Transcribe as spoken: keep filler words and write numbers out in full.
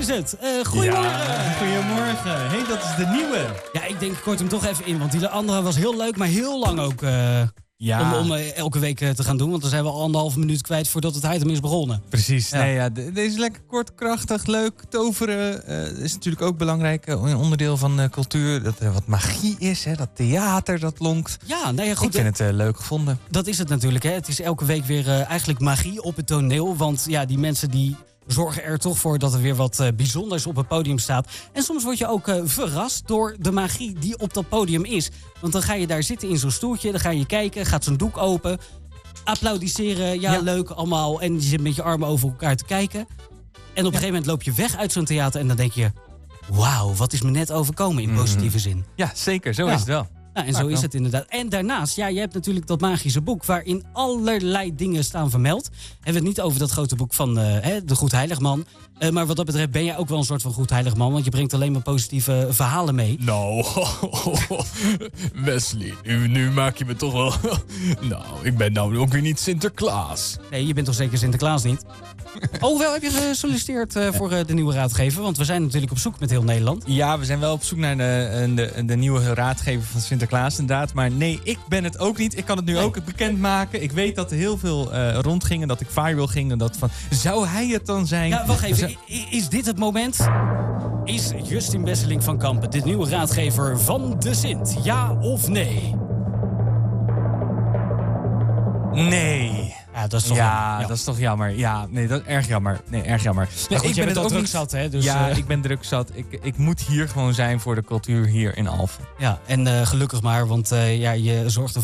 is het. Uh, goedemorgen. Ja, goedemorgen. Hé, hey, dat is de nieuwe. Ja, ik denk, ik kort hem toch even in. Want die andere was heel leuk, maar heel lang ook... Uh, ja. Om, om uh, elke week uh, te gaan doen. Want dan zijn we anderhalve minuut kwijt voordat het item is begonnen. Precies. Ja. Nee, ja, de, deze is lekker kort, krachtig, leuk. Toveren uh, is natuurlijk ook belangrijk. Uh, een onderdeel van uh, cultuur. Dat er wat magie is. Hè, dat theater dat lonkt. Ja, nou ja, goed. Ik vind het uh, leuk gevonden. Dat is het natuurlijk. Hè. Het is elke week weer uh, eigenlijk magie op het toneel. Want ja, die mensen die... zorgen er toch voor dat er weer wat uh, bijzonders op het podium staat. En soms word je ook uh, verrast door de magie die op dat podium is. Want dan ga je daar zitten in zo'n stoeltje, dan ga je kijken, gaat zo'n doek open, applaudisseren, ja, ja. leuk allemaal. En je zit met je armen over elkaar te kijken. En op een ja. gegeven moment loop je weg uit zo'n theater en dan denk je... wauw, wat is me net overkomen in positieve zin. Ja, zeker, zo ja. is het wel. Nou, en zo is het inderdaad. En daarnaast, ja, je hebt natuurlijk dat magische boek... waarin allerlei dingen staan vermeld. Hebben we het niet over dat grote boek van uh, hè, de Goed Heiligman. Uh, maar wat dat betreft ben jij ook wel een soort van Goed Heiligman... want je brengt alleen maar positieve verhalen mee. Nou, Wesley, nu, nu maak je me toch wel... nou, ik ben nou ook weer niet Sinterklaas. Nee, je bent toch zeker Sinterklaas niet? Oh, wel heb je gesolliciteerd uh, voor uh, de nieuwe raadgever? Want we zijn natuurlijk op zoek met heel Nederland. Ja, we zijn wel op zoek naar de, de, de nieuwe raadgever van Sinterklaas inderdaad. Maar nee, ik ben het ook niet. Ik kan het nu nee. ook bekendmaken. Ik weet dat er heel veel uh, rondgingen, dat ik viral ging. En dat van, zou hij het dan zijn? Ja, wacht even. Is, is dit het moment? Is Justin Besseling van Kampen de nieuwe raadgever van de Sint? Ja of nee? Nee. Ja, dat is toch ja, jammer. dat is toch jammer. Ja, nee, dat is erg jammer. Nee, erg jammer. Nee, goed, ik ben ben het ook druk niet... zat, hè? Dus, ja, uh... ik ben druk zat. Ik, ik moet hier gewoon zijn voor de cultuur hier in Alphen. Ja, en uh, gelukkig maar, want uh, ja, je zorgt ervoor